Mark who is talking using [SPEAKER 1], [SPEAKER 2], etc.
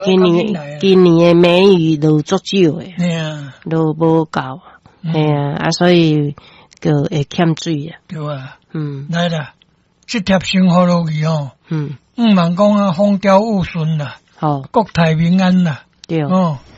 [SPEAKER 1] 今年的梅雨都足少诶，
[SPEAKER 2] 嘿啊，
[SPEAKER 1] 都无够，嘿啊，所以就会欠水啊。
[SPEAKER 2] 对啊，
[SPEAKER 1] 来
[SPEAKER 2] 啦，这贴生活落去毋茫讲啊，风调雨顺啦，
[SPEAKER 1] 好，
[SPEAKER 2] 国泰民安啦，
[SPEAKER 1] 对，